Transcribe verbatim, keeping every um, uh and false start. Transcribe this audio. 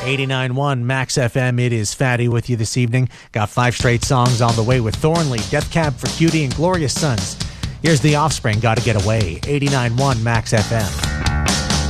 eighty-nine point one Max F M. It is Fatty with you this evening. Got five straight songs on the way with Thornley, Death Cab for Cutie, and Glorious Sons. Here's The Offspring, Gotta Get Away. eighty-nine point one Max F M.